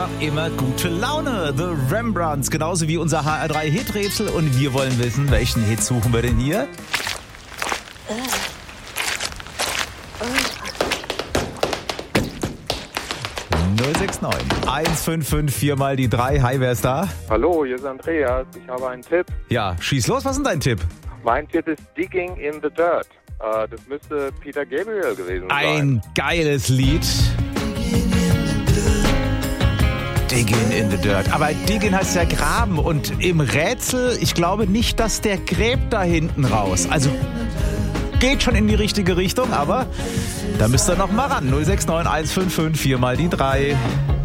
Immer gute Laune, The Rembrandts, genauso wie unser HR3-Hit-Rätsel. Und wir wollen wissen, welchen Hit suchen wir denn hier? 069 155 4 mal die 3. Hi, wer ist da? Hallo, hier ist Andreas. Ich habe einen Tipp. Ja, schieß los, was ist denn dein Tipp? Mein Tipp ist Digging in the Dirt. Das müsste Peter Gabriel gewesen sein. Ein geiles Lied. Digging in the Dirt. Aber Digging heißt ja graben und im Rätsel, ich glaube nicht, dass der gräbt da hinten raus. Also geht schon in die richtige Richtung, aber da müsst ihr noch mal ran. 069 155 4 mal die 3.